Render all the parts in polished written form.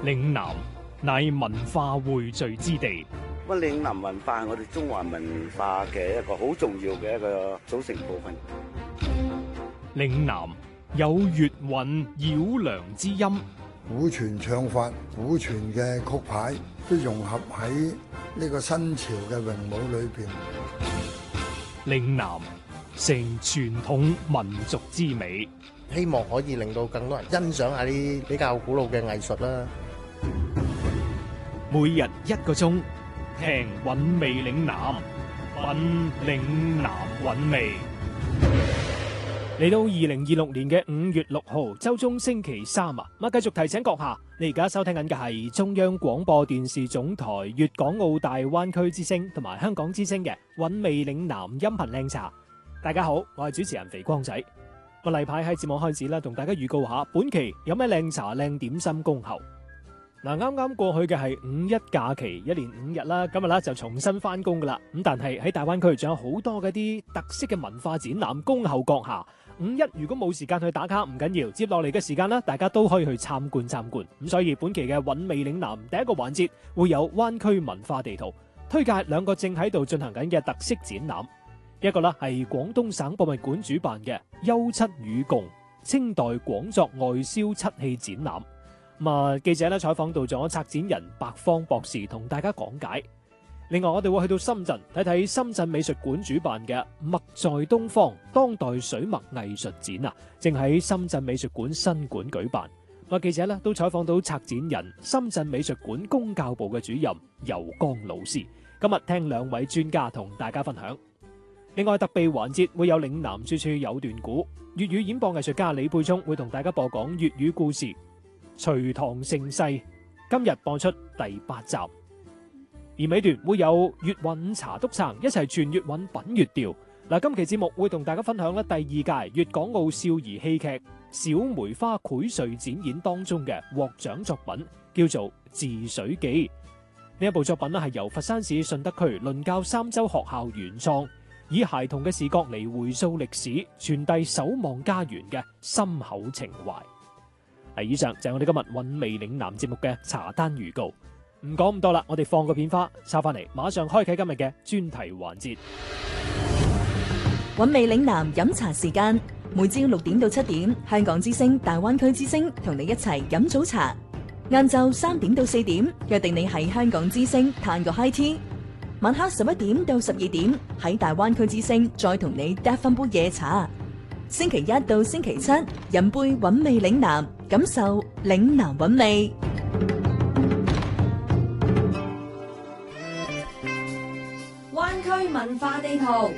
嶺南乃文化匯聚之地。 咁嶺南文化係我哋中華文化嘅一個好重要嘅一個組成部分。 嶺南有粵韻繞梁之音， 古傳唱法、古傳嘅曲牌都融合喺呢個新潮嘅詠舞裏邊。 嶺南成傳統民族之美， 希望可以令到更多人欣賞下啲比較古老嘅藝術啦。 每日1個鐘，聽韻味嶺南，品嶺南韻味。嚟到2026年嘅5月6號，周中星期3啊！咁繼續提醒閣下，你而家收聽緊嘅係中央廣播電視總台粵港澳大灣區之聲同埋香港之聲嘅韻味嶺南音頻靚茶。大家好，我係主持人肥光仔。例牌喺節目開始啦，同大家預告下本期有咩靚茶靚點心恭候。啱啱過去嘅係5一假期，一連5日啦，今日啦就重新翻工噶啦。咁但係喺大灣區仲有好多嘅啲特色嘅文化展覽恭候閣下。5·1如果冇時間去打卡唔緊要，接落嚟嘅時間啦，大家都可以去參觀。咁所以本期嘅韻味嶺南第一個環節會有灣區文化地圖，推介2個正喺度進行緊嘅特色展覽。一個啦係廣東省博物館主辦嘅休戚與共清代廣作外銷漆器展覽。記者咧採訪到咗策展人白方博士，同大家講解。另外我哋會去到深圳睇睇深圳美術館主辦嘅墨在東方當代水墨藝術展啊，正喺深圳美術館新館舉辦。記者咧都採訪到策展人深圳美術館公教部嘅主任游江老師。今日聽2位專家同大家分享。另外特備環節會有嶺南處處有段古，粵語演播藝術家李佩聰會同大家播講粵語故事。隋唐盛世今日播出第8集，而尾段會有粵韻茶督撐一齊傳粵韻品粵調。今期節目會同大家分享第2屆粵港澳少兒戲劇小梅花薈萃展演當中嘅獲獎作品，叫做《治水記》。呢一部作品係由佛山市順德區倫教三洲學校原創，以孩童嘅視角嚟回溯歷史，傳遞守望家園嘅深厚情懷。以上就係我哋今日韻味嶺南節目嘅茶單預告。唔講咁多啦，我哋放個片花，收翻嚟馬上開啟今日嘅專題環節。 韻味嶺南飲茶時間，每朝6點到7點，香港之聲、大灣區之聲同你一齊飲早茶。晏晝3點到4點，約定你喺香港之聲嘆個 high tea。晚黑11點到12點，喺大灣區之聲再同你嗒翻杯夜茶。星期1到星期7，飲杯韻味嶺南，感受嶺南韻味。 灣區文化地圖，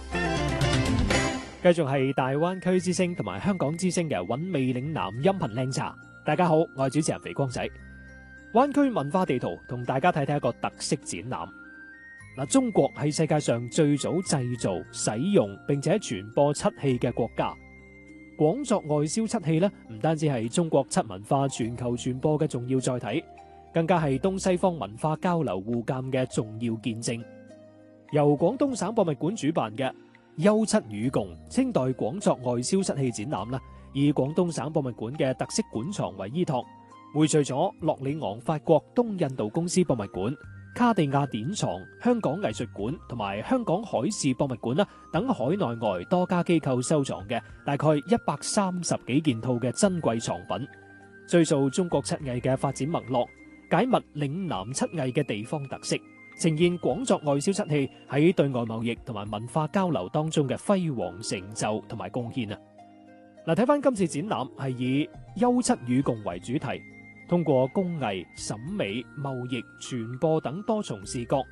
繼續係大灣區之聲同埋香港之聲嘅韻味嶺南音頻靚茶。大家好，我係主持人肥光仔。灣區文化地圖同大家睇睇一個特色展覽。中國係世界上最早製造、使用並且傳播漆器嘅國家。廣作外銷漆器唔單止係中國漆文化全球傳播嘅重要載體，更加係東西方文化交流互鑒嘅重要見證。由廣東省博物館主辦嘅休戚與共清代廣作外銷漆器展覽以廣東省博物館嘅特色館藏為依託，匯聚咗洛里昂法國東印度公司博物館、卡地亞典藏、香港藝術館同埋香港海事博物館等海內外多家機構收藏嘅大概130幾件套嘅珍貴藏品，追溯中國漆藝嘅發展脈絡，解密嶺南漆藝嘅地方特色，呈現廣作外銷漆器喺對外貿易同埋文化交流當中嘅輝煌成就同埋貢獻。睇翻今次展覽係以休戚與共為主題，通過工藝、審美、貿易、傳播等多重視角，